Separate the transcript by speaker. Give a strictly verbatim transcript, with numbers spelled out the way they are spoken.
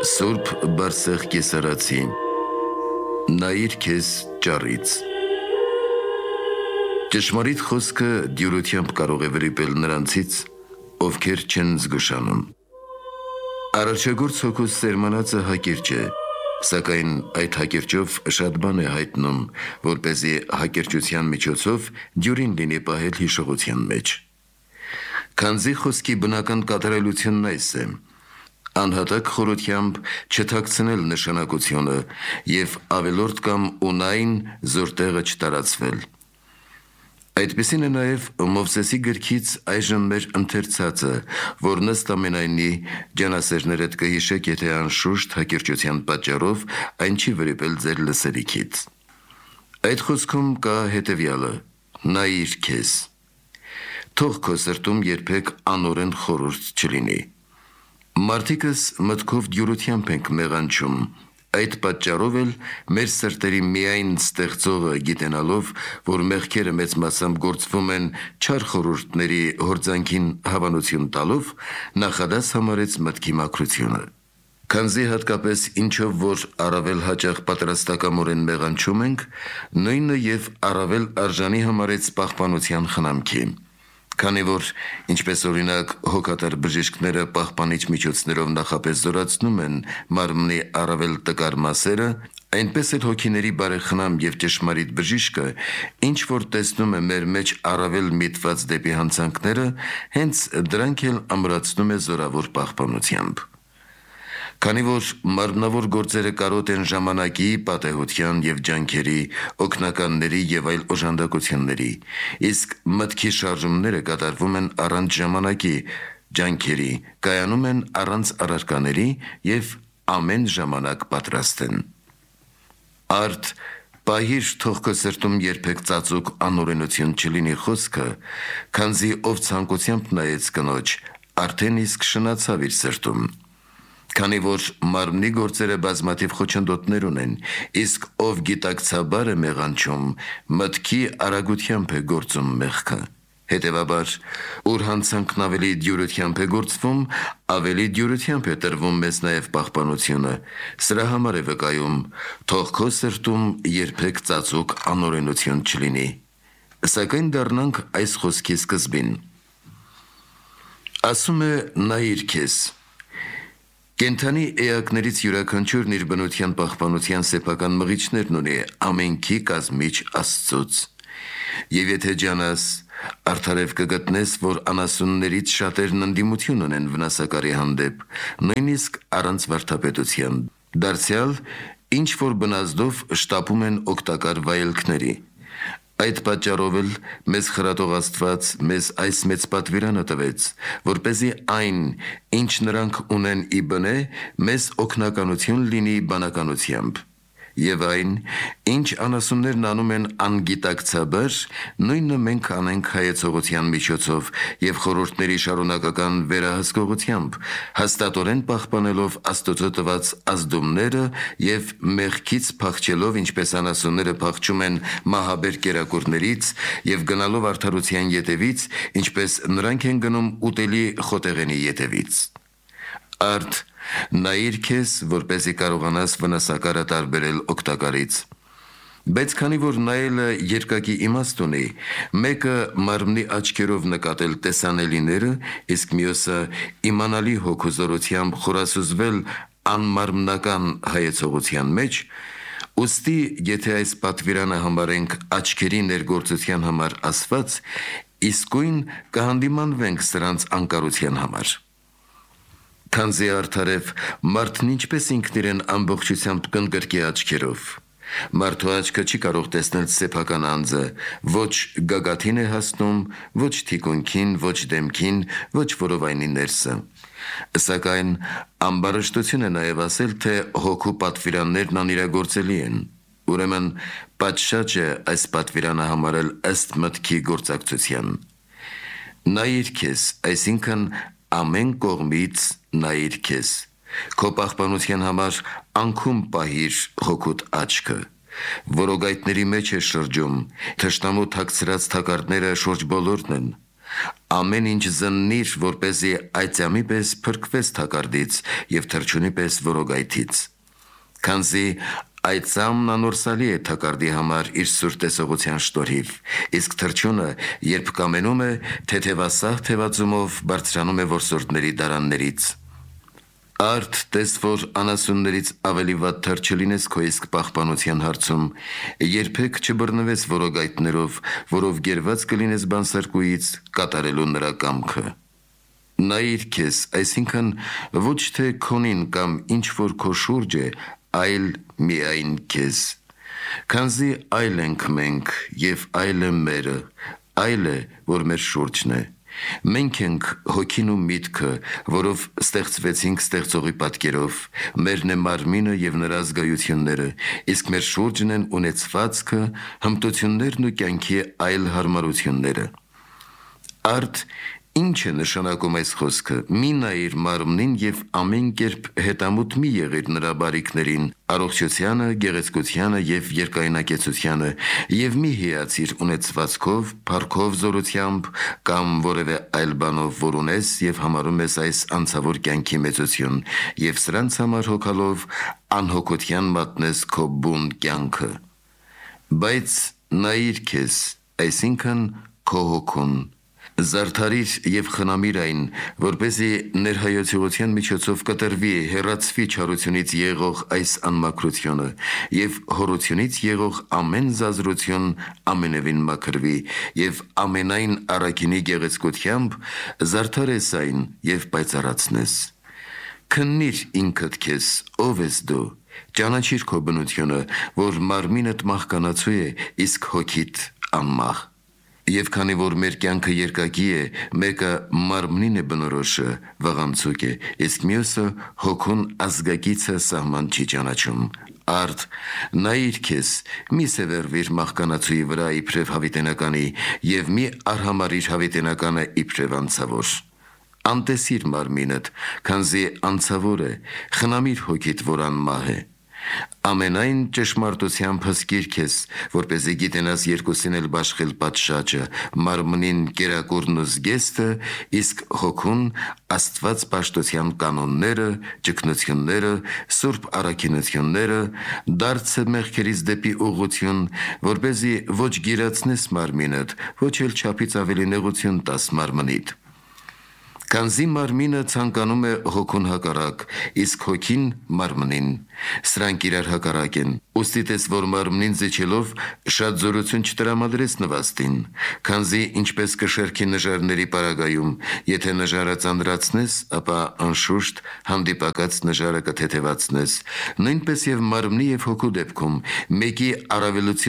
Speaker 1: Սուրբ Բարսեղ Կեսարացի, նայիր քեզ ճառից։ Ճշմարիտ խոսքը դյուրությամբ կարող է վրիպել նրանցից, ովքեր չեն զգուշանում։ Առաջագործ հոգուս սերմանածը հակիրճ է, սակայն այդ հակիրճով շատ բան է հայտնում, որպեսզի հակիրճության միջոցով դյուրին լինի պահել հիշողության մեջ։ Քանզի խոսքի բնական կատարելությունն այս է, անհատակ խորությամբ չթաքցնել նշանակությունը և ավելորդ կամ ունայն զորտեղը չտարածվել։ Այդպիսին է նաև Մովսեսի գրքից այժմ մեր ընթերցածը, որ ըստ ամենայնի ջանասերներդ կհիշեք, եթե անշուշտ հակիրճության պատճառով այն չի վրիպել ձեր լսելիքից։ Այդ խոսքում կա հետևյալը. նայիր քեզ։ Թող քո սրտում երբեք անօրեն խորհուրդ չլինի։ Մարդիկս մտքով դյուրությամբ ենք մեղանչում, այդ պատճառով էլ մեր սրտերի միայն ստեղծողը գիտենալով, որ մեղքերը մեծ մասամբ գործվում են չար խորհուրդների հորձանքին հավանություն տալով, նախադաս համարեց մտքի մաքրությունը։ Քանզի հատկապես ինչով որ առավել հաճախ պատրաստակամորեն մեղանչում ենք, նույնը և առավել արժանի համարեց պահպանության խնամքի։ Քանի որ, ինչպես օրինակ, հոգատար բժիշկները պահպանիչ միջոցներով նախապես զորացնում են մարմնի առավել տկար մասերը, այնպես էլ հոգիների բարեխնամ և ճշմարիտ բժիշկը, ինչ որ տեսնում է մեր մեջ առավել միտված դեպի հանցանքները, հենց դրանք էլ ամրացնում է զորավոր պահպանությամբ։ Քանի որ մարմնավոր գործերը կարոտ են ժամանակի, պատեհության և ջանքերի, օգնականների և այլ օժանդակությունների, իսկ մտքի շարժումները կատարվում են առանց ժամանակի, ջանքերի, կայանում են առանց առարկաների և ամեն ժամանակ պատրաստ են։ Արդ պահիր, թող քո սրտում երբեք ծածուկ անօրենություն չլինի խոսքը, քանզի ով ցանկությամբ նայեց կնոջ, արդեն իսկ շնացավ իր սրտում։ Քանի որ մարմնի գործերը բազմաթիվ խոչընդոտներ ունեն, իսկ ով գիտակցաբար է մեղանչում, մտքի արագությամբ է գործում մեղքը։ Հետևաբար, ուր հանցանքն ավելի դյուրությամբ է գործվում, ավելի դյուրությամբ է տրվում մեզ նաև պահպանությունը։ Սրա համար է վկայում, թող քո սրտում երբեք ծածուկ անօրենություն չլինի։ Սակայն դառնանք այս խոսքի սկզբին։ Ասում է նայիր քեզ։ Կենդանի էակներից յուրաքանչյուրն իր բնության պահպանության սեփական մղիչներն ունի ամենքի կազմիչ Աստծուց։ Եվ եթե ջանաս, արդարև կգտնես, որ անասուններից շատերն ընդդիմություն ունեն վնասակարի հանդեպ, նույնիսկ առանց վարդապետության, դարձյալ ինչ որ բնազդով շտապում են օգտակար վայելքների։ Այդ պատճառով էլ մեզ խրատող Աստված մեզ այս մեծ պատվիրանը տվեց, որպեսզի այն, ինչ նրանք ունեն ի բնե, մեզ օգնականություն լինի բանականությամբ, և այն, ինչ անասուններն անում են անգիտակցաբար, նույնը մենք անենք հայեցողության միջոցով և խորհուրդների շարունակական վերահսկողությամբ, հաստատորեն պահպանելով Աստծո տված ազդումները և մեղքից փախչելով, ինչպես անասունները փախչում են մահաբեր կերակուրներից և գնալով արդարության ետևից, ինչպես նրանք են գնում ուտելի խոտեղենի ետևից։ Արդ նայիր քեզ, որպեսզի կարողանաս վնասակարը տարբերել օգտակարից։ Բայց քանի որ նայելը երկակի իմաստ ունի, մեկը մարմնի աչքերով նկատել տեսանելիները, իսկ մյուսը իմանալի հոգու զորությամբ խորասուզվել անմարմնական հայեցողության մեջ, ուստի եթե այս պատվիրանը համարենք աչքերի ներգործության համար ասված, իսկույն կհանդիմանվենք սրանց անկարության համար։ Քանզի արդարև մարդն ինչպես ինքն իրեն ամբողջությամբ կընդգրկի աչքերով։ Մարդու աչքը չի կարող տեսնել սեփական անձը, ոչ գագաթին է հասնում, ոչ թիկունքին, ոչ դեմքին, ոչ որովայնի ներսը։ Սակայն ամբարշտություն է նաև ասել, թե հոգու պատվիրաններն անիրագործելի են։ Ուրեմն պատշաճ է այս պատվիրանը համարել ըստ մտքի գործակցության։ Նայիր քեզ, այսինքն ամեն կողմից նայիր քեզ։ Քո պահպանության համար անքում պահիր հոգուտ աչքը։ Որոգայթների մեջ է շրջում, թշնամու թաքցրած թակարդները շուրջ բոլորն են։ Ամեն ինչ զննիր, որպեսզի այծյամի պես փրկվես թակարդից եւ թռչունի պես որոգայթից։ Քանզի այծամն անորսալի է թակարդի համար իր սուր տեսողության շտորհիվ, իսկ թռչունը, երբ կամենում է, թեթևասահ թևածումով բարձրանում է որսորդների դարաններից։ Արդ տես, որ անասուններից ավելի վատ թռ չլինես քո իսկ պահպանության հարցում, երբեք չբռնվես որոգայթներով, որով գերված կլինես բանսարկուից կատարելու նրա կամքը։ Նայիր քեզ, այսինքն ոչ թե քոնին կամ ինչ որ քո շուրջ է, այլ միայն քեզ։ Քանզի այլ ենք մենք եւ այլ է մերը, այլ է, որ մեր շուրջն է։ Մենք ենք հոգին ու միտքը, որով ստեղծվեցինք ստեղծողի պատկերով, մերն է մարմինը եւ նրա զգայությունները, իսկ մեր շուրջն են ունեցվածքը, հմտություններն ու կյանքի այլ հարմարությունները։ Արդ ինչ է նշանակում այս խոսքը։ Մի նայիր մարմնին եւ ամեն կերպ հետամուտ մի եղիր նրա բարիքներին, առողջությանը, գեղեցկությանը եւ երկայնակեցությանը, եւ մի հիացիր ունեցվածքով, փառքով, զորությամբ կամ որևէ այլ բանով, որ ունես եւ համարում ես այս անցավոր կյանքի մեծություն, եւ սրանց համար հոգալով անհոգության մատնես քո բուն կյանքը։ Բայց նայիր քեզ, այսինքն քո հոգուն, զարդարիր եւ խնամիր այն, որպեսզի ներհայեցողության միջոցով կտրվի, հեռացվի չարությունից եղող այս անմաքրությունը եւ հորությունից եղող ամեն զազրություն ամենևին մաքրվի եւ ամենայն առաքինի գեղեցկությամբ զարդարես այն եւ պայծառացնես։ Քննիր ինքդ քեզ, ով ես դու, ճանաչիր քո բնությունը, որ մարմինդ մահկանացու է, իսկ հոգիդ անմահ։ Եվ քանի որ մեր կյանքը երկակի է, մեկը մարմնին է բնորոշը, վաղամցուկ է, իսկ մյուսը հոգուն ազգակիցը սահման չի ճանաչում։ Արդ նայիր քեզ, մի սևեռվիր մահկանացուի վրա իբրև հավիտենականի եւ մի արհամարիր հավիտենականը իբրև անցավոր։ Անտեսիր մարմինդ, քանզի անցավոր է, խնամիր հոգիդ, որ անմահ է։ Ամենայն ճշմարտությամբ հսկիր քեզ, որպեսզի գիտենաս երկուսին էլ բաշխել պատշաճը, մարմնին կերակուրն ու զգեստը, իսկ հոգուն Աստված պաշտության կանոնները, ճգնությունները, սուրբ առաքինությունները, դարձը մեղքերից դեպի ուղղություն, որպեսզի ոչ գիրացնես մարմինդ, ոչ էլ չափից ավելի նեղություն տաս մարմնիդ։ Քանզի մարմինը ցանկանում է հոգուն հակառակ, իսկ հոգին մարմնին, սրանք իրար հակառակ են։ Ուստի տես, որ մարմնին զիջելով շատ զորություն չտրամադրես նվաստին, քանզի ինչպես կշերքի նժարների պարագայում, եթե նժարը ծանրացնես, ապա անշուշտ հանդիպակաց նժարը կթեթևացնես, նույնպես եւ մարմնի եւ հոգու դեպքում մեկի առավելություն